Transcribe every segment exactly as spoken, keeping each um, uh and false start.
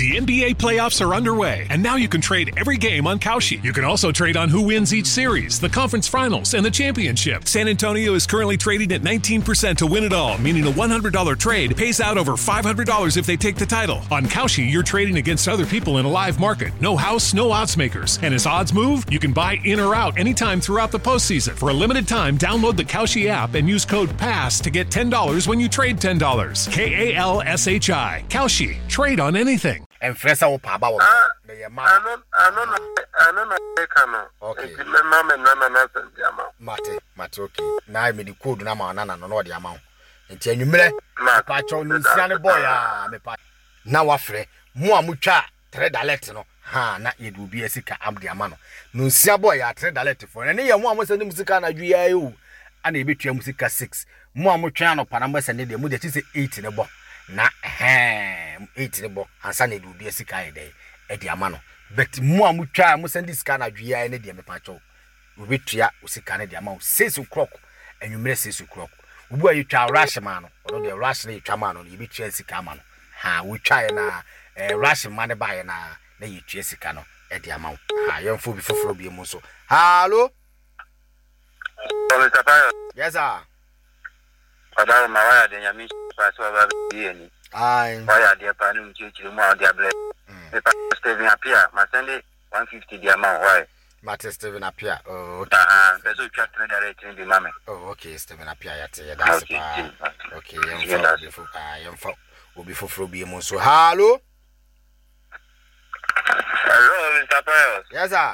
The N B A playoffs are underway, and now you can trade every game on Kalshi. You can also trade on who wins each series, the conference finals, and the championship. San Antonio is currently trading at nineteen percent to win it all, meaning a one hundred dollars trade pays out over five hundred dollars if they take the title. On Kalshi, you're trading against other people in a live market. No house, no odds makers. And as odds move, you can buy in or out anytime throughout the postseason. For a limited time, download the Kalshi app and use code PASS to get ten dollars when you trade ten dollars. K A L S H I. Kalshi. Trade on anything. And Fresa will papa. I don't know. I don't know. Okay. Mate, mate, okay. Now I made the code number nana no the amount. And tell you, me, Pacho, Nusiana boy, ah, me pa. Now, afre, more mucha, trade a letter, no. Ha, na it will be a sick am the amano. Nusia boy, I trade a letter for any one was a musicana G I O. And a bit your musica six. More muchano, Panamas and the mood is eight in a box. Na hem eight in the box, and Sunday will be a sick day at the amano. But more mucha must send this kind of G I and the Pacho. Witria was a Canadian amount, six o'clock, and you may six o'clock. Where you try Rashman, or the Rashly Chaman, you be Chelsea Caman. Ha, we try na a Russian money by na, then you Chelsea Cano at the amount. Ha, young fool before Frobia Musso. Hello? Yes, sir. Madame Maria, then you miss Passover D. I why dear Panum Church, more dear bless. If I stay up here, my Sunday one fifty the amount. Why? Matter Steven Apia. Oh, okay. Ah, there's a chat in the mammy. Oh, okay, Steven Apia. That's okay. Okay, young folk, young folk will be for Frobia Musso. Hello? Hello, Mister Pius. Yes, sir.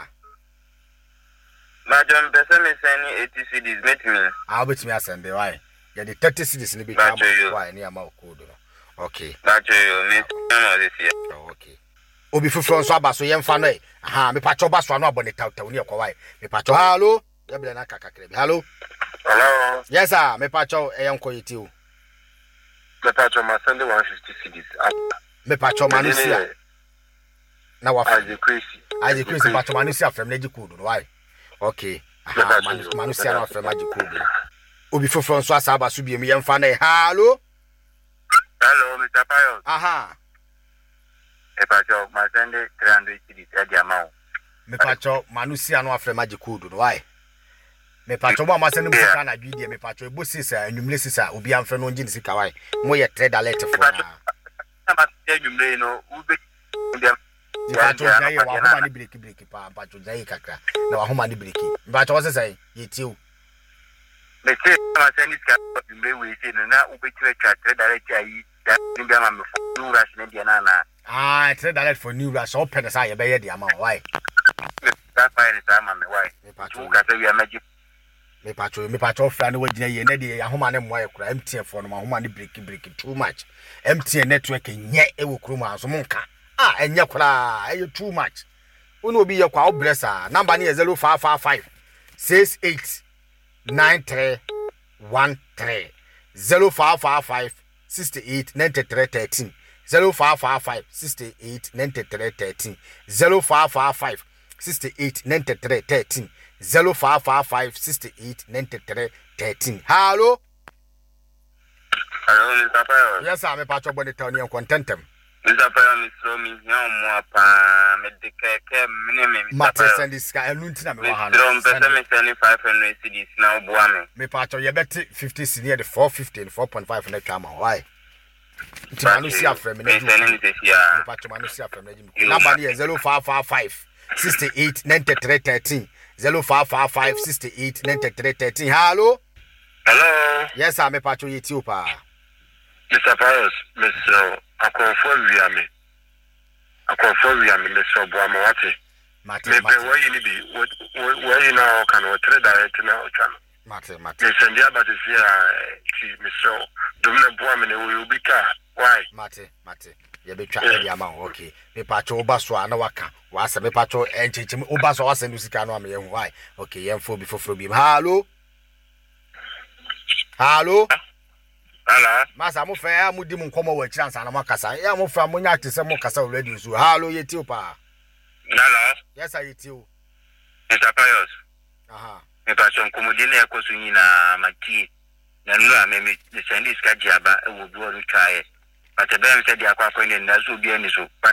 Madam, person is sending eighty C Ds. Meet me. I'll bet me a Sunday. Why? Yeah, the thirty C Ds in the big house. Why? Near my code. Okay. That's you. Miss this year. Oh, okay. Obi fufu so aba so yemfa no e aha me pacho ba so no abone tawtaw ne ekowai me pacho hello ya bele na kakakre bi hello hello yes sir me pacho e yanko yiti o me pacho ma send one fifty C Ds me pacho manusia na wa as the crazy as the crazy pacho manusia from na jikudu no why okay aha manusia na from jikudu obi fufu so asa aba so bi me yemfa na hello hello Mister Pius aha me pacho ma send three hundred C Ds at the amount. Me pacho manusia no afre magic code no why? Me pacho ma send mu sika na dwidie me pacho ebo sisa anwumle sisa obi amfre no ngini sika why? Mo ye trade alert for na. Na anwumle no ube me pacho jai wa homa ni break break pa pacho jai kakra. Na wa homa ni break. Me pacho wose sai yetiu. Me say ma send sika anwumle we say na ube tire trade alert ayi that ngia ma me for rush na dia na na. Ah, trade alert for new rush. Open the side, you bear the amount. Why? That's why it's time, my wife. Me pacho, we are magic. Me pacho, me pacho, friend, what you need, the home and wire, empty for my home and break break too much. Empty networking, yet it will cruma, so monka. Ah, and yakra, you too much. Who will be your cow blesser? Number near zero five five five six eight nine three one three zero five five five sixty eight ninety three thirteen. Zero five five five sixty eight ninety three thirteen zero five five five sixty eight ninety three thirteen zero five five five sixty eight ninety three thirteen. Hello. Hello, Mister Pius. Yes, I'm a patch of the town and contentem. Mister Pius, Mister Me, no more pa medical minimum. Matters and this guy, and Luntina. five hundred C Ds now, Boame. Me patch of your bet fifty near the four fifty and four point five in the camera. Why? Manusia from me Manusia from number here zero five five five sixty eight ninety three thirteen zero five five five sixty eight ninety three thirteen. Hello. Hello. Yes, I'm a patch of YouTube. Mister Pius, Mister I confirm we are me. I confirm we are me, Mister Boamawati. Maybe where you be, where you now can trade direct now, channel. Mate, mate. Mister Ndiaba is here, Mister Domina Boamene will be car. Why? Mate, mate. You be trying the amount, okay. Me pacho Obaswa, no waka. Was a me pacho and Chim Obaswa was a Musicano, me and why? Okay, young fool before Frobim. Hello. Hello. Hello. Massa Mufa, Mudim come over chance and a Macassa. Yeah, Mufa Munak to some Mocassa already. So, hello, you too, pa. Hello. Yes, I too. Mister Pius. Aha. Me pacho Comodine Cosuna, my tea. Nanua, me the Sandis Kajiaba will go to try it. But the bank said they are quite and that's will be any so.